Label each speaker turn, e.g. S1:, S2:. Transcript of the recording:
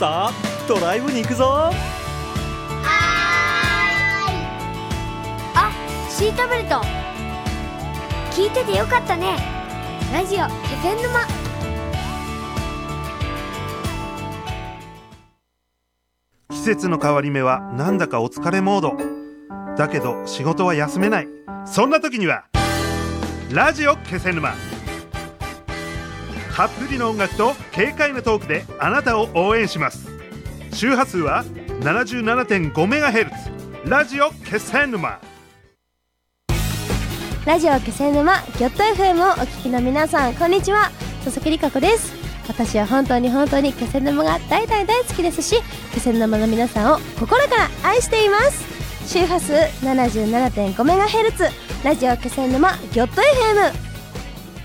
S1: さあドライブに行くぞ。
S2: はーい。あ、シートベルト聞いててよかったね。ラジオ気仙沼。
S3: 季節の変わり目はなんだかお疲れモードだけど仕事は休めない。そんな時にはラジオ気仙沼、たっぷりの音楽と軽快なトークであなたを応援します。周波数は 77.5MHz ラジオ気仙沼。
S4: ラジオ気仙沼ギョット FM をお聞きの皆さん、こんにちは。佐々木里香子です。私は本当に気仙沼が大好きですし、気仙沼の皆さんを心から愛しています。周波数 77.5MHz ラジオ気仙沼ギョット FM。